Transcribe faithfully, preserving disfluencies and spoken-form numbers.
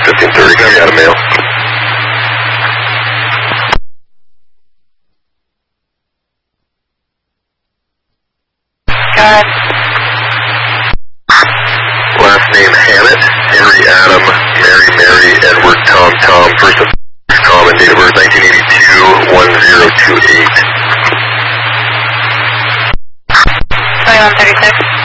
fifteen thirty, got a mail. God. Last name Hammett, Henry Adam, Mary Mary, Edward Tom Tom, first of Tom, and date of birth nineteen eighty-two, one zero two eight. twenty-one thirty-six.